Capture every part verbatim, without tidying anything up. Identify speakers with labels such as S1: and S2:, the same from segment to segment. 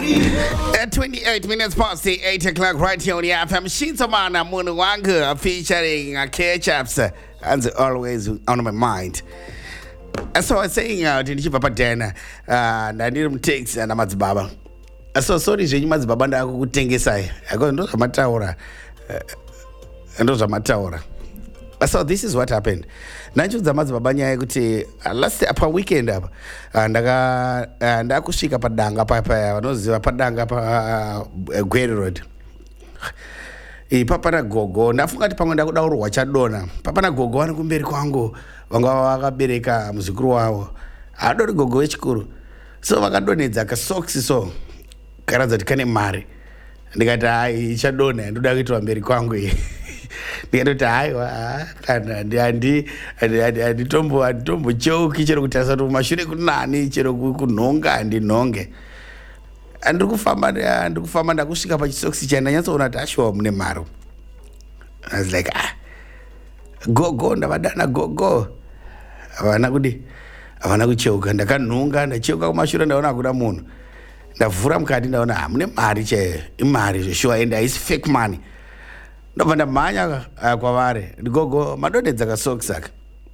S1: At twenty-eight minutes past the eight o'clock right here on the F M. Shinsamana Munuwanga featuring uh, K-Chaps, uh, as always on my mind. Uh, so I was saying, uh, Tinichi Papa Dana, and I need him takes and I'm at Baba. Uh, so sorry, Jimas Babanda who think is I. I go into Mataura. And those are Mataura. So this is what happened. Nanju zamazi babanya kuti uh, last apa weekend up ndaga uh, ndakushika padanga papa vanoziva padanga pa uh, Gwere Road. E papa na gogo ndafunga kuti pamwe ndakuda urwa chadona. Papa na gogo vane kumberi kwangu vanga vakabereka muzukuru wavo. Adori gogo wechikuru. So vakadonedza ka socks so karadza kuti kane mari. Ndikati hai chadona ndoda kuitwa mberi kwangu iyi. Ndikati haiwa kana ndandi andi tombo andi tombo choki chero kuti asatu mashure kunani chero kunhonga ndi nhonge. Andiri kufamba andiri kufamba ndakusvika pachisoksi chana nyatsoona kuti ashwa mune maro. I was like ah gogo ndavadana gogo havana kudi havana kucheuka ndakanhonga ndacheuka kumashure ndaona kuda munhu ndavhura mukati ndaona ah mune mari chaiyo imari sure and is fake money. Ndobva ndamhanya uh, kwavari gogo madonedza kasocks aka.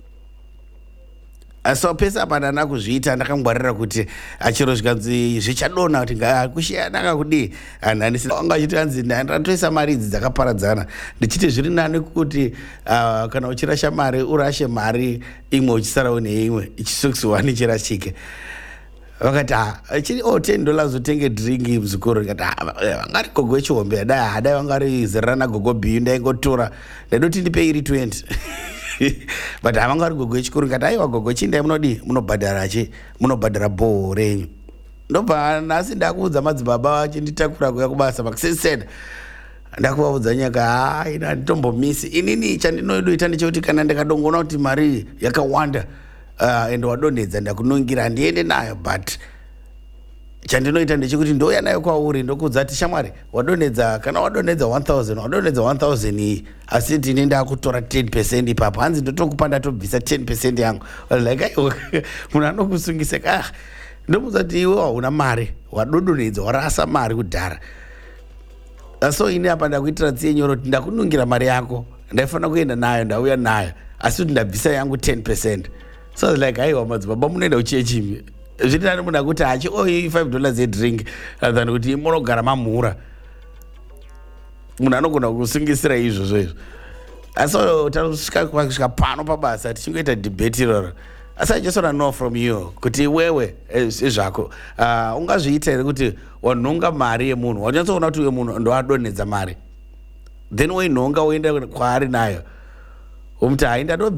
S1: So pesa apa ndana kuzviita ndakangwarira kuti achiro zvikanzi zvichadona kuti ngakushiyana kakudi handisina wanga achiti anzi ndatoisa mari idzi dzakaparadzana ndichiti zviri nani kuti uh, kana uchirasha mari urashe mari imwe uchisara une imwe ichisocks one ichirashike. Vakati ah chiri oh ten dollars utenge drink muzukuru ngati vangari gogo wechihombe dai hadai vangari zerana gogo biyu ndaingotora ndaidoti ndipe iri twenty. But havangari gogo wechikuru ngati aiwa gogo chindai munodi munobhadhara chi munobhadhara bhoho renyu. Ndobva nhasi ndakuudza madzibaba achinditakura kuya kubasa makuseseda ndakuvaudza nyaka hai ndatombomisi inini chandinoita ndechekuti kana ndikadongona kuti mari yakawanda Uh, and wadonedza ndakunongira ndiende nayo but chandinoita ndechekuti ndoya nayo kwauri ndokuudza kuti shamwari wadonedza kana wadonedza one thousand wadonedza one thousand iyi asi tini ndakutora ten percent ipapo hanzi ndotokupa ndatobvisa ten percent yangu like aiwa munhu anokusungisa ah ndomuudza kuti iwe hauna mari wadonedza warasa mari kudhara. So ini apa ndakuitira tsiye nyoro kuti ndakunungira mari yako ndaifanira kuenda nayo ndauya nayo asi kuti ndabvisa yangu ten percent. So I was like, aiwa madzibaba munoenda kuchechi zviri nani munhu akuti hachi oi five dollars edrink than kuti munogara mamhura munhu anogona kusungisira izvozvo izvo. So tasvika pano pabasa tichingoita debate iroro asi I just want to know from you kuti wewe izvako uh, ungazviita here kuti wanhonga mari yemunhu wanyatsoona kuti uyo munhu ndoadonedza mari then wainhonga woenda kwaari nayo womuti hai ndado